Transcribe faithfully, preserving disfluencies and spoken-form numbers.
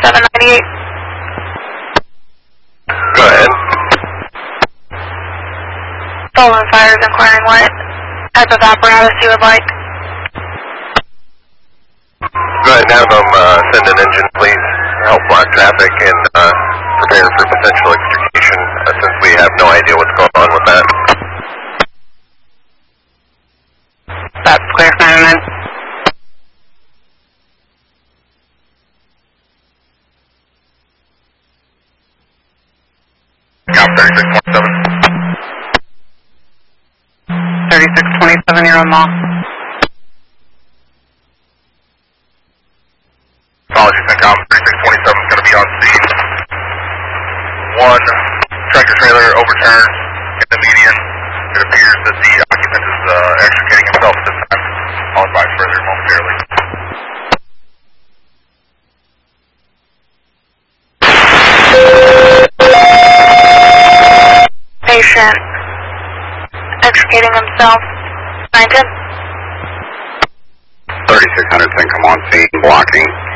twenty-seven ninety-eight. Go ahead. Stolen fires inquiring what type of apparatus you would like. Go ahead and have them uh, send an engine, please. Help block traffic and uh, prepare for potential extrication uh, since we have no idea what's going on with that. That's clear, nine nine. Count thirty-six twenty-seven. thirty-six twenty-seven, you're on mall. Apologies, Incom. thirty-six twenty-seven is going to be on scene. One tractor trailer overturned in the median. It appears that the occupant is uh, extricating himself at this time. I'll advise further momentarily. Patient extricating himself. nine ten. thirty-six hundred, come on scene, blocking.